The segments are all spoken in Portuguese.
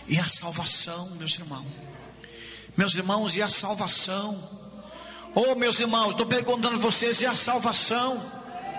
E a salvação, meus irmãos. Meus irmãos, e a salvação? Oh, meus irmãos, estou perguntando a vocês, e a salvação?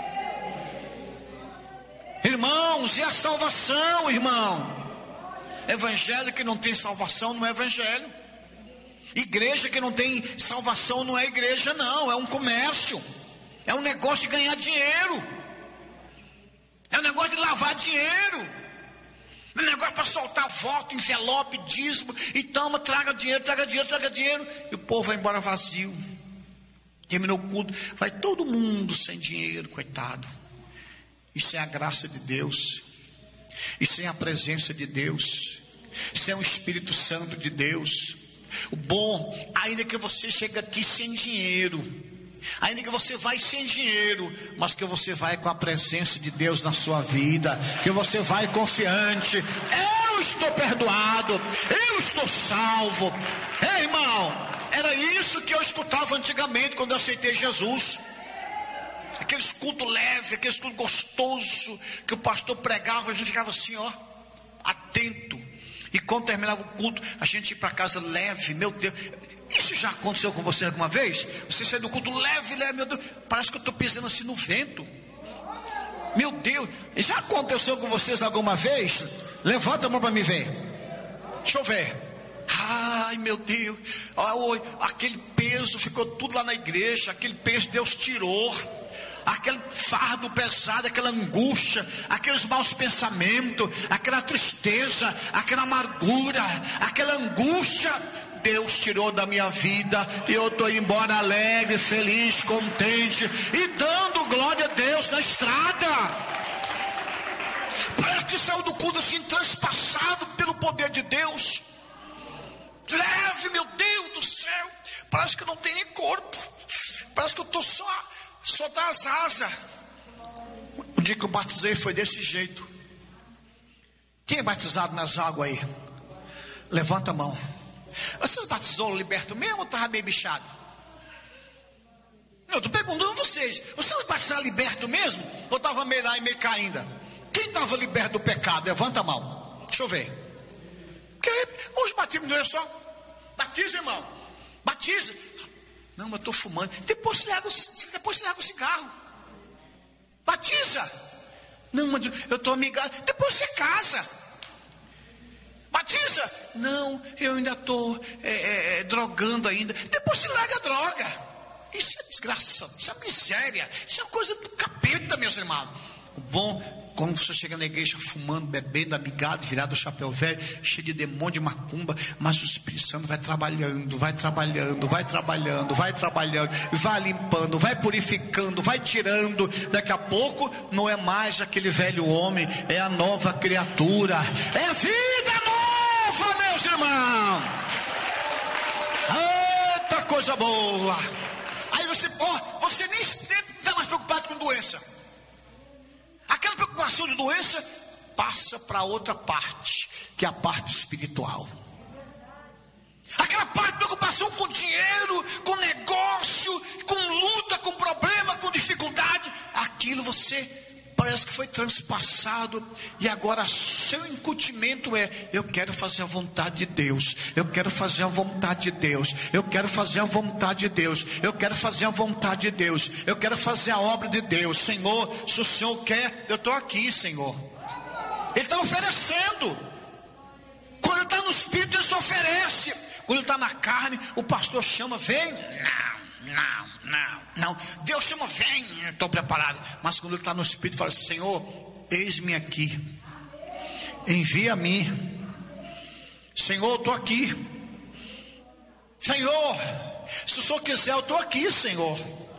Irmãos, e a salvação, irmão? Evangelho que não tem salvação não é evangelho. Igreja que não tem salvação não é igreja, não. É um comércio. É um negócio de ganhar dinheiro. É um negócio de lavar dinheiro. É um negócio para soltar voto, envelope, dízimo. E toma, traga dinheiro, traga dinheiro, traga dinheiro. E o povo vai embora vazio. Terminou o culto, vai todo mundo sem dinheiro, coitado. E sem a graça de Deus, e sem a presença de Deus, sem o Espírito Santo de Deus. O bom, ainda que você chegue aqui sem dinheiro, ainda que você vai sem dinheiro, mas que você vai com a presença de Deus na sua vida, que você vai confiante. Eu estou perdoado, eu estou salvo. Ei, irmão, era isso que eu escutava antigamente quando eu aceitei Jesus. Aqueles cultos leves, aqueles cultos gostosos que o pastor pregava, a gente ficava assim, ó, atento. E quando terminava o culto, a gente ia para casa leve. Meu Deus, isso já aconteceu com você alguma vez? Você sai do culto leve, leve, meu Deus, parece que eu estou pisando assim no vento. Meu Deus, já aconteceu com vocês alguma vez? Levanta a mão para me ver. Deixa eu ver. Ai, meu Deus, aquele peso ficou tudo lá na igreja. Aquele peso Deus tirou. Aquele fardo pesado, aquela angústia, aqueles maus pensamentos, aquela tristeza, aquela amargura, aquela angústia, Deus tirou da minha vida. E eu estou embora alegre, feliz, contente e dando glória a Deus na estrada. Parece que saiu do culto assim, transpassado pelo poder de Deus. Leve, meu Deus do céu. Parece que eu não tenho nem corpo. Parece que eu estou só das asas. O dia que eu batizei foi desse jeito. Quem é batizado nas águas aí? Levanta a mão. Você batizou liberto mesmo ou estava meio bichado? Eu estou perguntando a vocês. Você batizaram liberto mesmo? Ou estava meio lá e meio cá ainda? Quem estava liberto do pecado? Levanta a mão. Deixa eu ver. Porque os batismos não é só batiza, irmão. Batiza. Não, mas eu estou fumando. Depois você larga o cigarro. Batiza. Não, mas eu estou amigado. Depois você casa. Batiza. Não, eu ainda estou drogando ainda. Depois você larga a droga. Isso é desgraça. Isso é miséria. Isso é coisa do capeta, meus irmãos. O bom, quando você chega na igreja fumando, bebendo, amigado, virado o chapéu velho, cheio de demônio, de macumba, mas o Espírito Santo vai trabalhando, vai trabalhando, vai trabalhando, vai trabalhando, vai limpando, vai purificando, vai tirando. Daqui a pouco não é mais aquele velho homem, é a nova criatura, é vida nova, meus irmãos. Eita coisa boa. Aí você nem está mais preocupado com doença. Aquela preocupação de doença passa para outra parte, que é a parte espiritual. Aquela parte de preocupação com dinheiro, com negócio, com luta, com problema, com dificuldade, aquilo você parece que foi transpassado. E agora seu incutimento é: eu quero fazer a vontade de Deus, eu quero fazer a vontade de Deus, eu quero fazer a vontade de Deus, eu quero fazer a vontade de Deus, eu quero fazer a obra de Deus. Senhor, se o Senhor quer, eu estou aqui, Senhor. Ele está oferecendo. Quando ele está no Espírito, ele se oferece. Quando ele está na carne, o pastor chama: vem. Não. Deus chama: vem, estou preparado. Mas quando ele está no Espírito, fala assim: Senhor, eis-me aqui, envia-me. Senhor, estou aqui. Senhor, se o Senhor quiser, eu estou aqui, Senhor.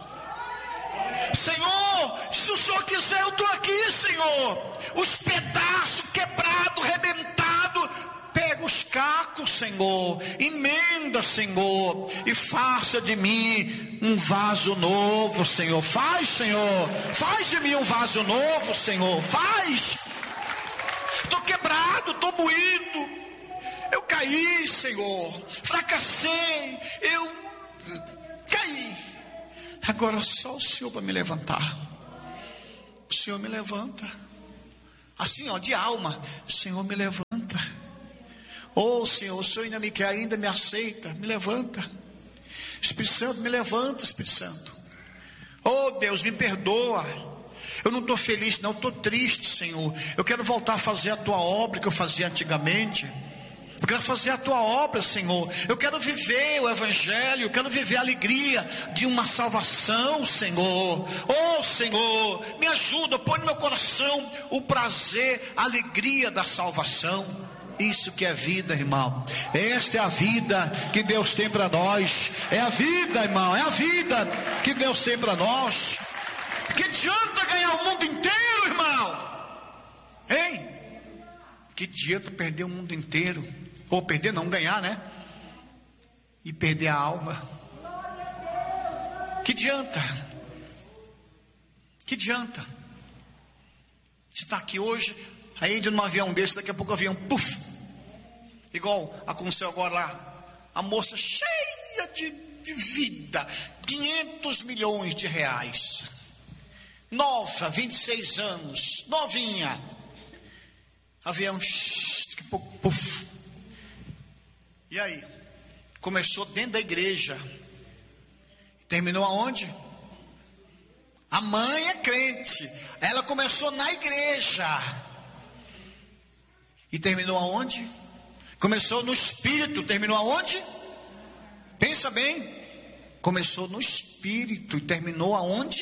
Senhor, se o Senhor quiser, eu estou aqui, Senhor. Os pedaços quebrados, rebentados, pega os cacos, Senhor, emenda, Senhor, e faça de mim um vaso novo, Senhor. Faz, Senhor, faz de mim um vaso novo, Senhor. Faz. Estou quebrado, estou moído, eu caí, Senhor, fracassei, eu caí. Agora só o Senhor para me levantar. O Senhor me levanta, assim, ó, de alma. Senhor, me levanta. Oh Senhor, o Senhor ainda me quer, ainda me aceita, me levanta. Espírito Santo, me levanta, Espírito Santo. Oh Deus, me perdoa. Eu não estou feliz, não, eu estou triste, Senhor. Eu quero voltar a fazer a tua obra que eu fazia antigamente. Eu quero fazer a tua obra, Senhor. Eu quero viver o Evangelho. Eu quero viver a alegria de uma salvação, Senhor. Oh Senhor, me ajuda, põe no meu coração o prazer, a alegria da salvação. Isso que é vida, irmão. Esta é a vida que Deus tem para nós. É a vida, irmão, é a vida que Deus tem para nós. Que adianta ganhar o mundo inteiro, irmão? Hein? Que adianta perder o mundo inteiro? Ou perder, não ganhar, né? E perder a alma. Que adianta? Que adianta? Você está aqui hoje, aí entra num avião desse, daqui a pouco o avião, puf, igual aconteceu agora lá, a moça cheia de vida, 500 milhões de reais, nova, 26 anos, novinha, avião, daqui a pouco, puf, e aí, começou dentro da igreja, terminou aonde? A mãe é crente, ela começou na igreja, e terminou aonde? Começou no espírito, terminou aonde? Pensa bem, começou no espírito e terminou aonde?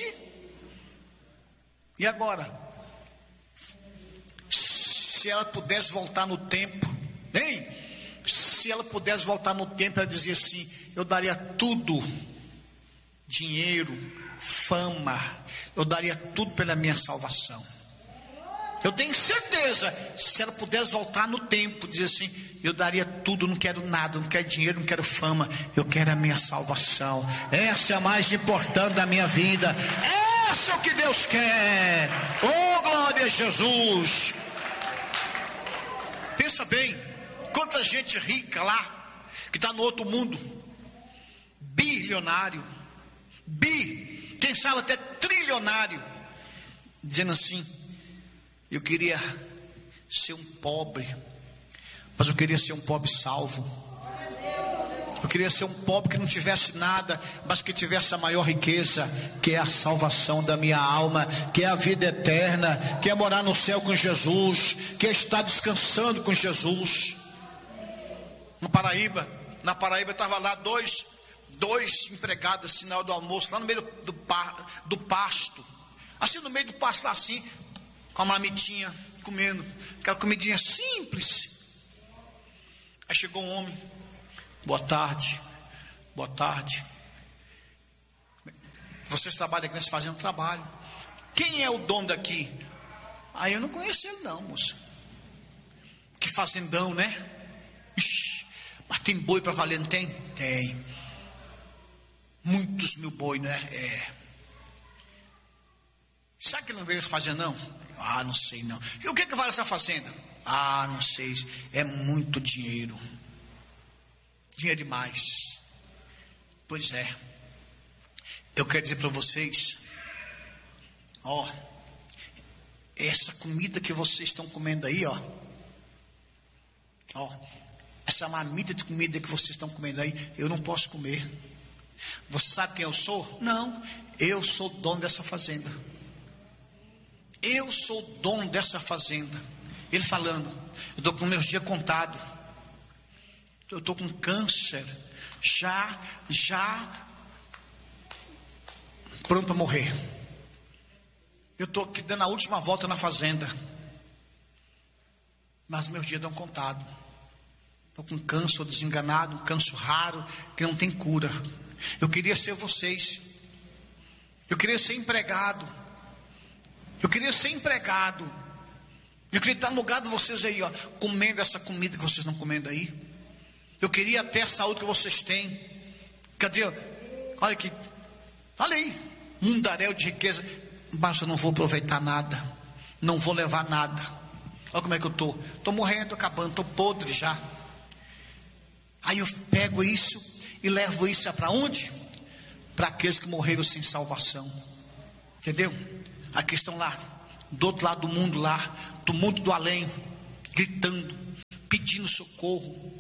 E agora? Se ela pudesse voltar no tempo, hein? Se ela pudesse voltar no tempo, ela dizia assim: eu daria tudo, dinheiro, fama, eu daria tudo pela minha salvação. Eu tenho certeza, se ela pudesse voltar no tempo, dizer assim: eu daria tudo, não quero nada, não quero dinheiro, não quero fama, eu quero a minha salvação. Essa é a mais importante da minha vida. Essa é o que Deus quer. Oh, glória a Jesus. Pensa bem, quanta gente rica lá, que está no outro mundo, bilionário, quem sabe até trilionário, dizendo assim: eu queria ser um pobre, mas eu queria ser um pobre salvo. Eu queria ser um pobre que não tivesse nada, mas que tivesse a maior riqueza, que é a salvação da minha alma, que é a vida eterna, que é morar no céu com Jesus, que é estar descansando com Jesus. Na Paraíba estava lá dois empregados assim na hora do almoço, lá no meio do pasto, assim no meio do pasto lá assim, com a marmitinha, comendo aquela comidinha simples. Aí chegou um homem: boa tarde, vocês trabalham aqui, nós fazemos trabalho, quem é o dono daqui? Aí eu não conheço ele não, moça. Que fazendão, né? Ixi, mas tem boi para valer, não tem? Tem muitos mil boi, né? Sabe que não veio essa fazenda não? Ah, não sei não. E o que vale essa fazenda? Ah, não sei. É muito dinheiro. Dinheiro demais. Pois é. Eu quero dizer para vocês, essa comida que vocês estão comendo aí, essa marmita de comida que vocês estão comendo aí, eu não posso comer. Você sabe quem eu sou? Não, eu sou dono dessa fazenda. Eu sou dono dessa fazenda. Ele falando: eu estou com meus dias contados. Eu estou com câncer. Já pronto para morrer. Eu estou aqui dando a última volta na fazenda. Mas meus dias estão contados. Estou com câncer, estou desenganado, um câncer raro, que não tem cura. Eu queria ser vocês. Eu queria ser empregado. Eu queria estar no lugar de vocês aí, comendo essa comida que vocês estão comendo aí. Eu queria ter a saúde que vocês têm. Cadê? Olha aqui. Olha aí. Mundaréu de riqueza. Mas eu não vou aproveitar nada. Não vou levar nada. Olha como é que eu estou. Estou morrendo, estou acabando, estou podre já. Aí eu pego isso e levo isso para onde? Para aqueles que morreram sem salvação. Entendeu? Aqui estão lá, do outro lado do mundo lá, do mundo do além, gritando, pedindo socorro.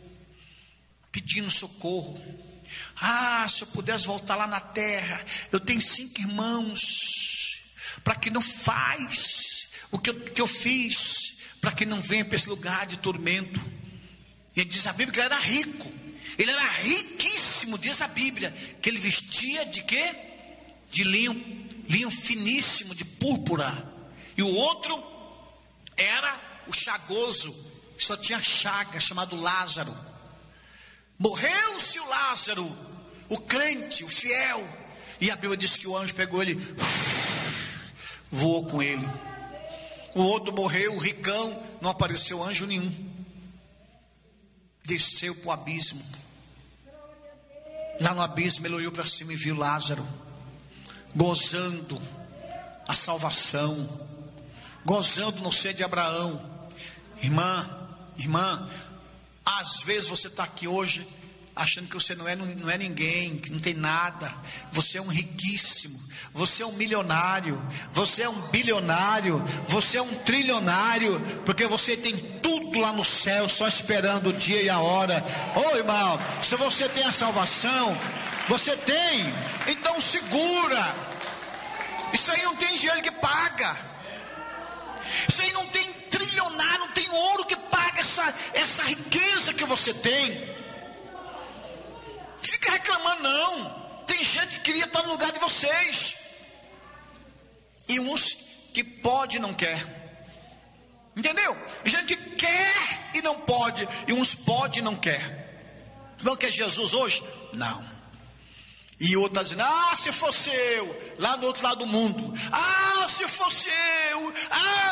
Se eu pudesse voltar lá na terra, eu tenho 5 irmãos, para que não faz o que eu fiz, para que não venha para esse lugar de tormento. E ele diz a Bíblia que ele era rico, ele era riquíssimo, diz a Bíblia, que ele vestia de quê? De linho finíssimo, de púrpura. E o outro era o chagoso, que só tinha chaga, chamado Lázaro. Morreu-se o Lázaro, o crente, o fiel, e a Bíblia diz que o anjo pegou ele, voou com ele. O outro morreu, o ricão, não apareceu anjo nenhum, desceu para o abismo. Lá no abismo ele olhou para cima e viu Lázaro gozando a salvação, gozando no seio de Abraão. Irmã, às vezes você está aqui hoje achando que você não é ninguém, que não tem nada. Você é um riquíssimo, você é um milionário, você é um bilionário, você é um trilionário, porque você tem tudo lá no céu, só esperando o dia e a hora. Irmão, se você tem a salvação, você tem, então segura. Isso aí não tem dinheiro que paga. Isso aí não tem trilionário, não tem ouro que paga essa riqueza que você tem. Fica reclamando não. Tem gente que queria estar no lugar de vocês, e uns que pode e não quer. Entendeu? Gente que quer e não pode, e uns pode e não quer. Não quer Jesus hoje? Não. E outro está dizendo, se fosse eu, lá no outro lado do mundo, se fosse eu,